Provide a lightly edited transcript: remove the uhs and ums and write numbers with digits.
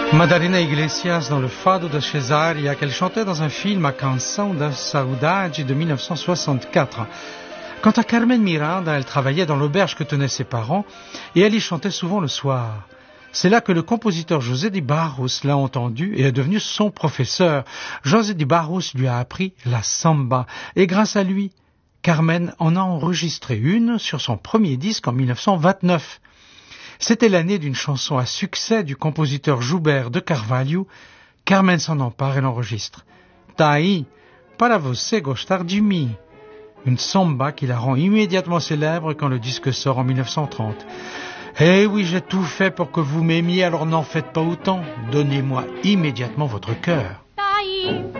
Madalena Iglesias dans le Fado de Cesaria qu'elle chantait dans un film à Canção da Saudade de 1964. Quant à Carmen Miranda, elle travaillait dans l'auberge que tenaient ses parents et elle y chantait souvent le soir. C'est là que le compositeur José de Barros l'a entendue et est devenu son professeur. José de Barros lui a appris la samba et grâce à lui, Carmen en a enregistré une sur son premier disque en 1929. C'était l'année d'une chanson à succès du compositeur Joubert de Carvalho. Carmen s'en empare et l'enregistre. Tá aí, para você gostar de mim. Une samba qui la rend immédiatement célèbre quand le disque sort en 1930. Eh oui, j'ai tout fait pour que vous m'aimiez, alors n'en faites pas autant. Donnez-moi immédiatement votre cœur. Tá aí.